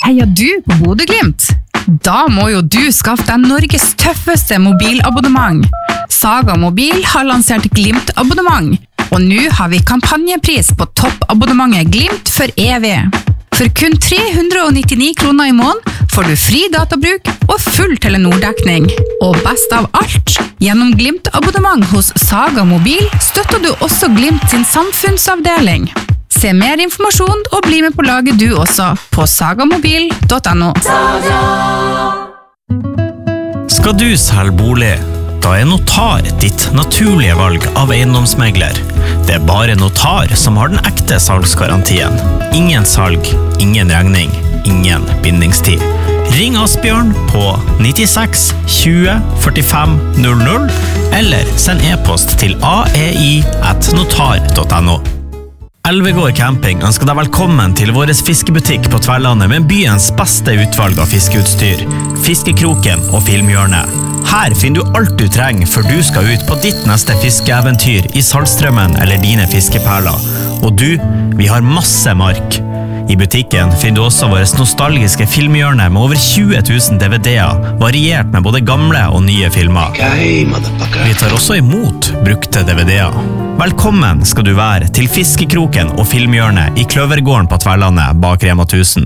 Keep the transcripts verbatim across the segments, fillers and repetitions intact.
Heier du på Bodø/Glimt? Da må jo du skaffe deg Norges tøffeste mobilabonnement. Saga Mobil har lansert Glimt-abonnement, og nå har vi kampanjepris på toppabonnementet Glimt for evig. For kun tre hundre nittini kroner i måneden får du fri databruk og full Telenor-dekning. Og best av alt, gjennom Glimt-abonnement hos Saga Mobil støtter du også Glimt sin samfunnsavdeling. Se mer informasjon og bli med på laget du også på sagamobil punktum no. Skal du selge bolig? Da er Notar ditt naturlige valg av eiendomsmegler. Det er bare Notar som har den ekte salgsgarantien. Ingen salg, ingen regning, ingen bindingstid. Ring Asbjørn på nittiseks tjue førtifem null null eller send e-post til ai at notar punktum no. Elvegård Camping ønsker deg velkommen til våres fiskebutikk på Tverlandet med byens beste utvalg av fiskeutstyr, Fiskekroken og Filmhjørnet. Her finner du alt du trenger før du skal ut på ditt neste fiskeeventyr i Saltstrømmen eller dine fiskeperler. Og du, vi har masse mark. I butikken finner du også våres nostalgiske Filmhjørne med over tjue tusen D V D-er, variert med både gamle og nye filmer. Vi tar også imot brukte D V D-er. Velkommen skal du være til Fiskekroken og Filmhjørne i Kløvergården på Tverlandet bak Rema tusen.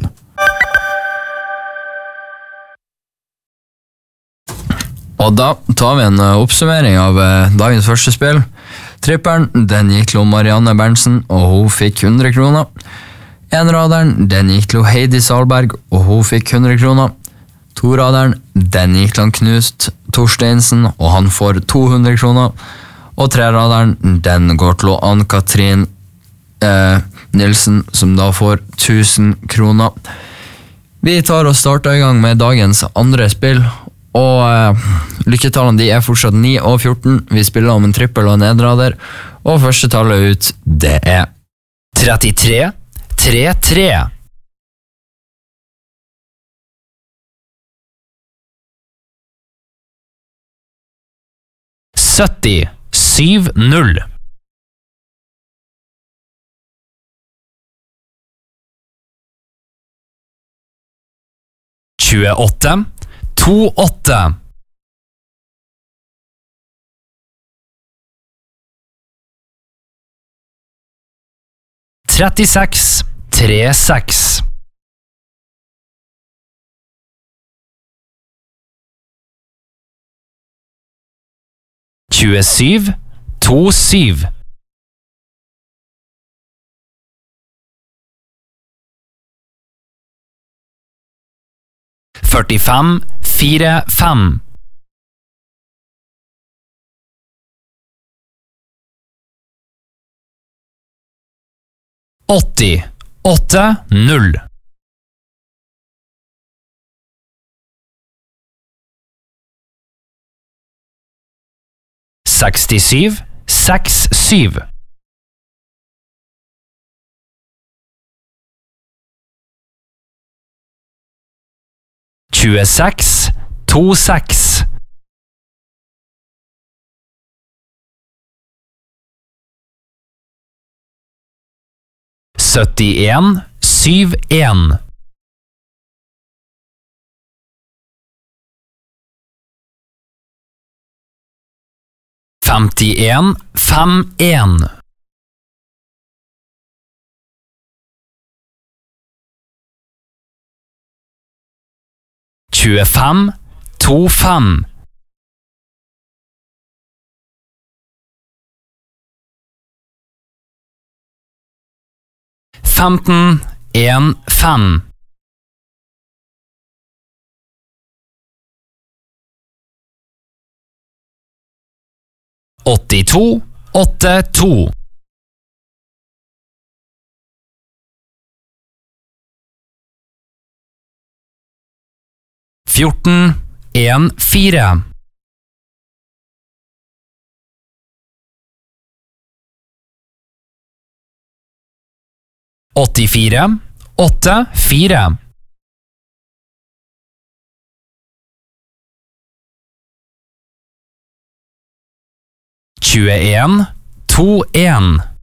Og da tar vi en oppsummering av dagens første spill. Tripperen, den gikk til Marianne Berntsen, og hun fikk hundre kroner. Enraderen, den gikk til Heidi Salberg, og hun fikk hundre kroner. Toraderen, den gikk til Knust Torsteinsen, og han får to hundre kroner. Og treraderen, den går til Ann-Katrin eh, Nilsen, som da får tusen kroner. Vi tar og starter i gang med dagens andre spill, og eh, lykketallene de er fortsatt ni og fjorten. Vi spiller om en trippel og en enrader, og første tallet ut, det er trettitre trettitre. sytti syv null. tjueåtte to åtte. trettiseks trettiseks. tjuesju tjuesju. førtifem førtifem. åtti åtte null. sekstisju sekstisju. tjueseks tjueseks. syttien syttien. femtien femtien. tjuefem tjuefem. femten femten. åttito åttito. fjorten fjorten. åttifire åttifire. tjueen tjueen.